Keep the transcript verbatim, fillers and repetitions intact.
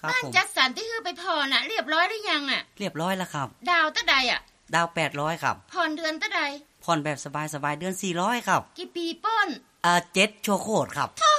บ้านจัดสรรที่คือไปผ่อนน่ะเรียบร้อยหรือยังอ่ะเรียบร้อยแล้วครับดาวตะใดอ่ะดาวแปดร้อยครับผ่อนเดือนตะใดผ่อนแบบสบายๆเดือนสี่ร้อยครับกี่ปีป้นเอ่อเจ็ดชั่วโคตรครับโธ่